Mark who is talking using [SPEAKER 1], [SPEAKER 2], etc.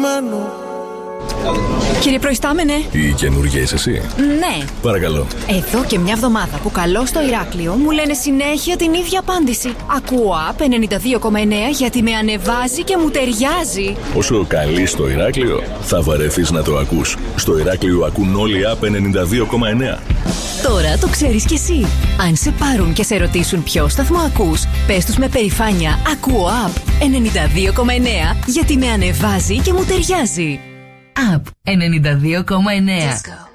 [SPEAKER 1] αγαπημένο.
[SPEAKER 2] Κύριε Προϊστάμενε.
[SPEAKER 3] Η καινούργια είσαι εσύ?
[SPEAKER 2] Ναι.
[SPEAKER 3] Παρακαλώ.
[SPEAKER 2] Εδώ και μια εβδομάδα που καλώ στο Ηράκλειο μου λένε συνέχεια την ίδια απάντηση. Ακούω ΑΠ 92,9 γιατί με ανεβάζει και μου ταιριάζει.
[SPEAKER 3] Όσο καλείς στο Ηράκλειο, θα βαρεθείς να το ακούς. Στο Ηράκλειο ακούν όλοι ΑΠ 92,9.
[SPEAKER 2] Τώρα το ξέρεις κι εσύ. Αν σε πάρουν και σε ρωτήσουν ποιο σταθμό ακούς, πες τους με περηφάνεια ακούω ΑΠ 92,9 γιατί με ανεβάζει και μου ταιριάζει. ΑΠ 92,9.